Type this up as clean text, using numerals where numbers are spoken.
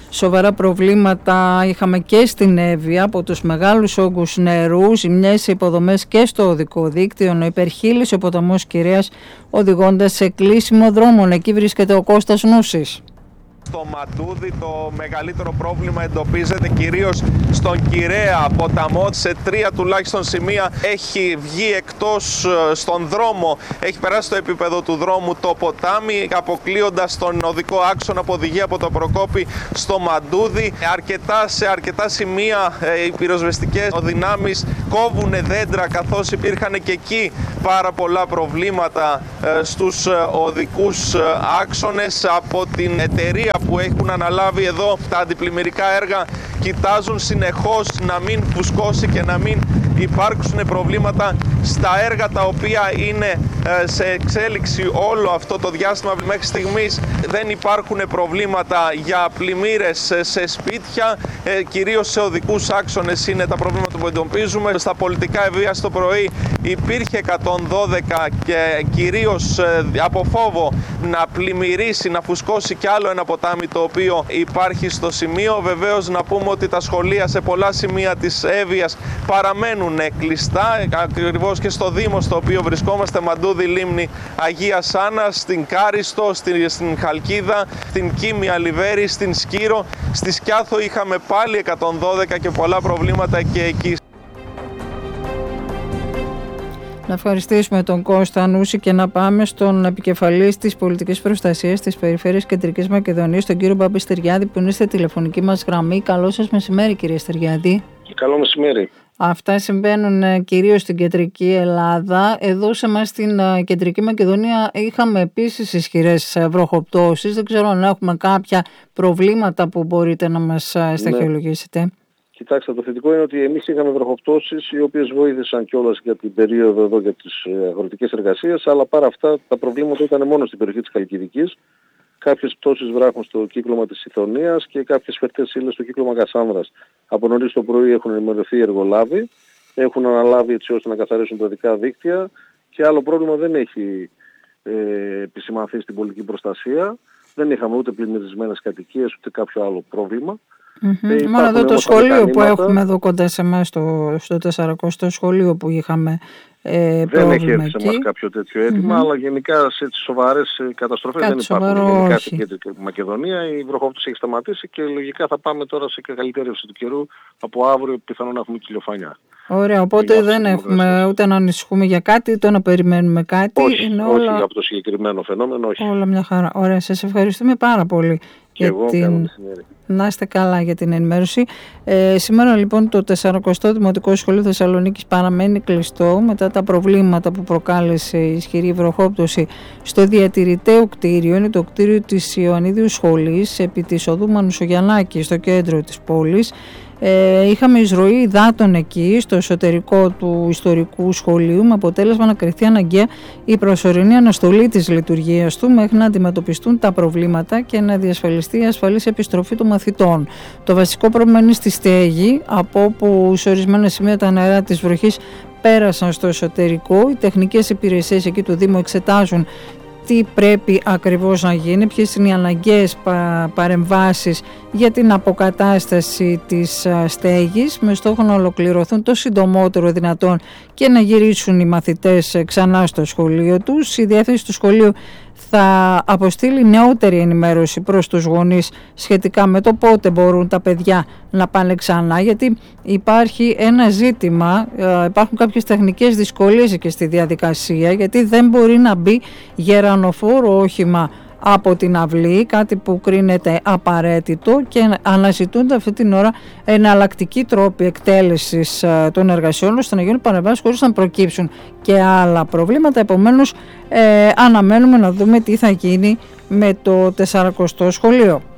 Σοβαρά προβλήματα είχαμε και στην Εύβοια από τους μεγάλους όγκους νερού, ζημιές σε υποδομές και στο οδικό δίκτυο, ενώ υπερχείλησε ο ποταμός Κυραιάς οδηγώντας σε κλείσιμο δρόμων. Εκεί βρίσκεται ο Κώστας Νούσης. Στο Μαντούδι το μεγαλύτερο πρόβλημα εντοπίζεται κυρίως στον Κυραία ποταμό. Σε 3 τουλάχιστον σημεία έχει βγει εκτός στον δρόμο, έχει περάσει το επίπεδο του δρόμου το ποτάμι, αποκλείοντας τον οδικό άξονα που οδηγεί από το Προκόπη στο Μαντούδι. Σε αρκετά σημεία οι πυροσβεστικές δυνάμεις κόβουν δέντρα, καθώς υπήρχαν και εκεί πάρα πολλά προβλήματα στους οδικούς άξονες. Από την εταιρεία που έχουν αναλάβει εδώ τα αντιπλημμυρικά έργα κοιτάζουν συνεχώς να μην φουσκώσει και να μην υπάρξουν προβλήματα στα έργα τα οποία είναι σε εξέλιξη όλο αυτό το διάστημα. Μέχρι στιγμής δεν υπάρχουν προβλήματα για πλημμύρες σε σπίτια, κυρίως σε οδικούς άξονες είναι τα προβλήματα που εντοπίζουμε. Στα πολιτικά Ευβοίας το πρωί υπήρχε 112 και κυρίως από φόβο να πλημμυρίσει, να φουσκώσει κι άλλο ένα ποτάμι το οποίο υπάρχει στο σημείο. Βεβαίως να πούμε ότι τα σχολεία σε πολλά σημεία της Εύβοιας παραμένουν κλειστά, ακριβώς και στο Δήμο στο οποίο βρισκόμαστε, Μαντούδι, Λίμνη, Αγίας Άννας, στην Κάριστο, στην Χαλκίδα, στην Κίμη, Αλιβέρη, στην Σκύρο. Στη Σκιάθο είχαμε πάλι 112 και πολλά προβλήματα και εκεί. Να ευχαριστήσουμε τον Κώστα Νούση και να πάμε στον επικεφαλής της πολιτικής προστασίας της Περιφέρειας Κεντρικής Μακεδονίας, τον κύριο Μπάμπη Στεριάδη, που είναι στη τηλεφωνική μας γραμμή. Καλό σας μεσημέρι, κύριε Στεριάδη. Καλό μεσημέρι. Αυτά συμβαίνουν κυρίως στην Κεντρική Ελλάδα. Εδώ σε εμάς στην Κεντρική Μακεδονία είχαμε επίσης ισχυρές βροχοπτώσεις. Δεν ξέρω αν έχουμε κάποια προβλήματα που μπορείτε να μας στοιχειολογήσετε. Κοιτάξτε, το θετικό είναι ότι εμείς είχαμε βροχοπτώσεις οι οποίες βοήθησαν κιόλας για την περίοδο εδώ για τις αγροτικές εργασίες, αλλά παρά αυτά τα προβλήματα ήταν μόνο στην περιοχή της Χαλκιδικής. Κάποιες πτώσεις βράχων στο κύκλωμα της Ηθωνίας και κάποιες φερτές ύλες στο κύκλωμα Κασάνδρας. Από νωρίς το πρωί έχουν ενημερωθεί οι εργολάβοι, έχουν αναλάβει έτσι ώστε να καθαρίσουν τα δικά δίκτυα και άλλο πρόβλημα δεν έχει επισημανθεί στην πολιτική προστασία. Δεν είχαμε ούτε πλημμυρισμένες κατοικίες ούτε κάποιο άλλο πρόβλημα. Μόνο εδώ το σχολείο που έχουμε εδώ κοντά σε εμάς, στο 400 σχολείο που είχαμε δεν έχει έρθει σε εμάς κάποιο τέτοιο αίτημα, αλλά γενικά σε σοβαρές καταστροφές δεν υπάρχουν. Γενικά στην Κεντρική Μακεδονία η βροχόπτωση έχει σταματήσει και λογικά θα πάμε τώρα σε καλύτερη του καιρού. Από αύριο πιθανόν να έχουμε κυλιοφάνια. Ωραία, οπότε δεν έχουμε ούτε να ανησυχούμε για κάτι, ούτε να περιμένουμε κάτι. Όχι, είναι όχι όλα... από το συγκεκριμένο φαινόμενο, όχι. Όλα μια χαρά. Ωραία, σας ευχαριστούμε πάρα πολύ. Και εγώ, να είστε καλά για την ενημέρωση. Σήμερα λοιπόν το 40ο Δημοτικό Σχολείο Θεσσαλονίκης παραμένει κλειστό μετά τα προβλήματα που προκάλεσε η ισχυρή βροχόπτωση στο διατηρηταίο κτίριο. Είναι το κτίριο της Ιωαννίδιου Σχολής επί της οδού Μανουσογιαννάκη στο κέντρο της πόλης. Είχαμε εισρωή υδάτων εκεί στο εσωτερικό του ιστορικού σχολείου με αποτέλεσμα να κριθεί αναγκαία η προσωρινή αναστολή της λειτουργίας του μέχρι να αντιμετωπιστούν τα προβλήματα και να διασφαλιστεί η ασφαλής επιστροφή των μαθητών. Το βασικό πρόβλημα είναι στη στέγη, από όπου σε ορισμένα σημεία τα νερά της βροχής πέρασαν στο εσωτερικό. Οι τεχνικές υπηρεσίες εκεί του Δήμου εξετάζουν τι πρέπει ακριβώς να γίνει, ποιες είναι οι αναγκαίες παρεμβάσεις για την αποκατάσταση της στέγης με στόχο να ολοκληρωθούν το συντομότερο δυνατόν και να γυρίσουν οι μαθητές ξανά στο σχολείο τους. Η διεύθυνση του σχολείου θα αποστείλει νεότερη ενημέρωση προς τους γονείς σχετικά με το πότε μπορούν τα παιδιά να πάνε ξανά, γιατί υπάρχει ένα ζήτημα, υπάρχουν κάποιες τεχνικές δυσκολίες και στη διαδικασία, γιατί δεν μπορεί να μπει γερανοφόρο όχημα από την αυλή, κάτι που κρίνεται απαραίτητο και αναζητούνται αυτή την ώρα εναλλακτικοί τρόποι εκτέλεσης των εργασιών ώστε να γίνουν παρεμβάσεις χωρίς να προκύψουν και άλλα προβλήματα. Επομένως αναμένουμε να δούμε τι θα γίνει με το 40ο σχολείο.